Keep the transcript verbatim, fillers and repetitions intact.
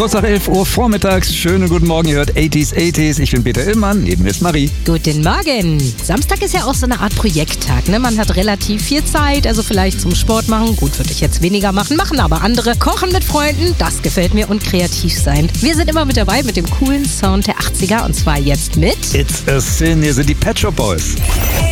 Kurz nach elf Uhr vormittags. Schönen guten Morgen, ihr hört achtziger achtziger. Ich bin Peter Illmann, neben mir ist Marie. Guten Morgen. Samstag ist ja auch so eine Art Projekttag, ne? Man hat relativ viel Zeit, also vielleicht zum Sport machen. Gut, würde ich jetzt weniger machen, machen aber andere. Kochen mit Freunden, das gefällt mir, und kreativ sein. Wir sind immer mit dabei mit dem coolen Sound der achtziger, und zwar jetzt mit It's a Sin. Hier sind die Pet Shop Boys.